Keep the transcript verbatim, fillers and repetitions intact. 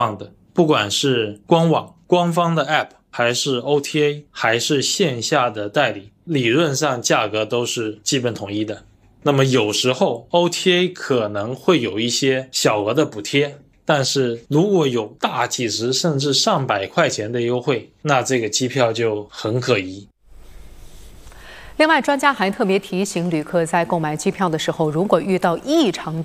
样的，不管是官网、官方的 App， 还是 O T A， 还是线下的代理，理论上价格都是基本统一的。那么有时候 O T A 可能会有一些小额的补贴，但是如果有大几十甚至上百块钱的优惠，那这个机票就很可疑。 另外，专家还特别提醒旅客在购买机票的时候，如果遇到异常